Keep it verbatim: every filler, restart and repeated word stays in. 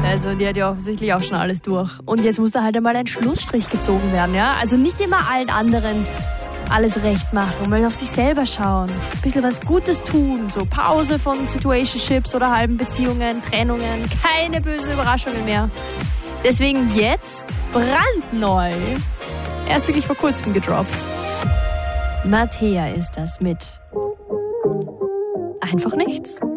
Also die hat ja offensichtlich auch schon alles durch. Und jetzt muss da halt einmal ein Schlussstrich gezogen werden, ja? Also nicht immer allen anderen alles recht machen, mal auf sich selber schauen, ein bisschen was Gutes tun, so Pause von Situationships oder halben Beziehungen, Trennungen, keine bösen Überraschungen mehr. Deswegen jetzt brandneu, erst wirklich vor kurzem gedroppt. Mattea ist das mit Einfach nichts.